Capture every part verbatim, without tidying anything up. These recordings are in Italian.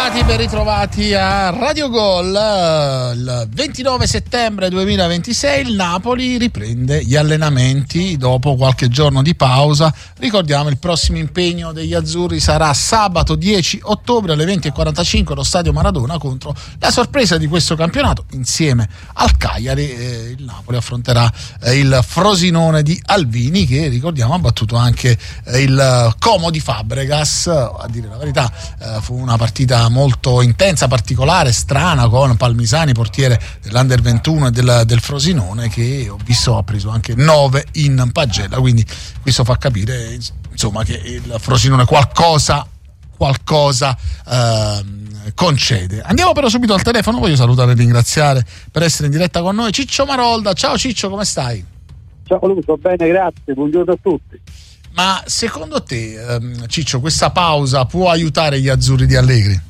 ritrovati, ben ritrovati a Radio Gol. Il ventinove settembre duemilaventisei il Napoli riprende gli allenamenti dopo qualche giorno di pausa. Ricordiamo, il prossimo impegno degli azzurri sarà sabato dieci ottobre alle venti e quarantacinque allo Stadio Maradona contro la sorpresa di questo campionato. Insieme al Cagliari eh, il Napoli affronterà eh, il Frosinone di Alvini, che ricordiamo ha battuto anche eh, il Como di Fabregas. A dire la verità eh, fu una partita molto intensa, particolare, strana, con Palmisani, portiere dell'Under ventuno e del, del Frosinone, che ho visto ha preso anche nove in pagella, quindi questo fa capire insomma che il Frosinone qualcosa qualcosa eh, concede. Andiamo però subito al telefono. Voglio salutare e ringraziare per essere in diretta con noi Ciccio Marolda. Ciao Ciccio, come stai? Ciao Lucio, bene, grazie, buongiorno a tutti. Ma secondo te, ehm, Ciccio, questa pausa può aiutare gli azzurri di Allegri?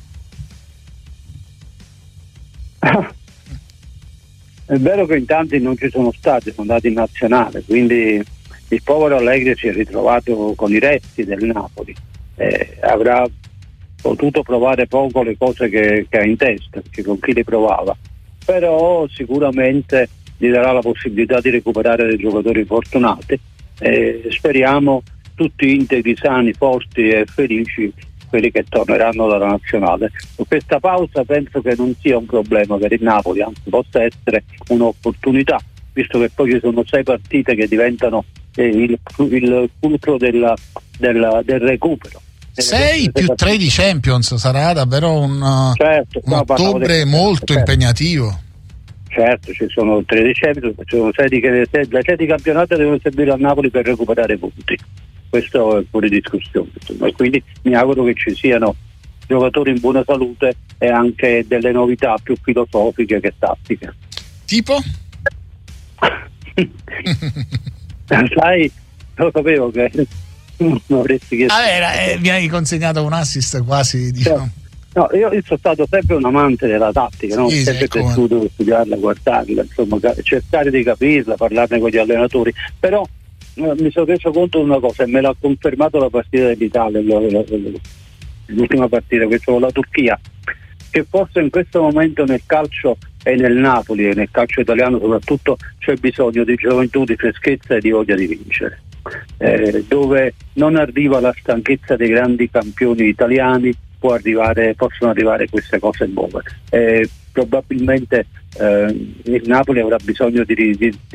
È vero che in tanti non ci sono stati, sono andati in nazionale, quindi il povero Allegri si è ritrovato con i resti del Napoli. Eh, avrà potuto provare poco le cose che, che ha in testa, perché con chi le provava, però sicuramente gli darà la possibilità di recuperare dei giocatori fortunati. Eh, speriamo tutti integri, sani, forti e felici quelli che torneranno dalla nazionale. Questa pausa penso che non sia un problema per il Napoli, anzi possa essere un'opportunità, visto che poi ci sono sei partite che diventano eh, il, il fulcro della, della, del recupero. sei più tre di Champions, sarà davvero un, certo, un ottobre molto certo. impegnativo. Certo, ci sono tredici, ci sono sei di, le sei di campionato devono servire al Napoli per recuperare punti. Questo è fuori discussione, insomma. E quindi mi auguro che ci siano giocatori in buona salute e anche delle novità più filosofiche che tattiche. Tipo? Sai, lo sapevo che non avresti chiesto. Ah, era, eh, mi hai consegnato un assist quasi, diciamo. No, io, io sono stato sempre un amante della tattica, no? Sì, sempre sì, cresciuto per studiarla, guardarla, insomma, cercare di capirla, parlarne con gli allenatori, però eh, mi sono reso conto di una cosa e me l'ha confermato la partita dell'Italia, l'ultima partita, questa con la Turchia, che forse in questo momento nel calcio e nel Napoli e nel calcio italiano soprattutto c'è bisogno di gioventù, di freschezza e di voglia di vincere, eh, dove non arriva la stanchezza dei grandi campioni italiani, può arrivare, possono arrivare queste cose nuove. Eh, probabilmente eh, il Napoli avrà bisogno di, di,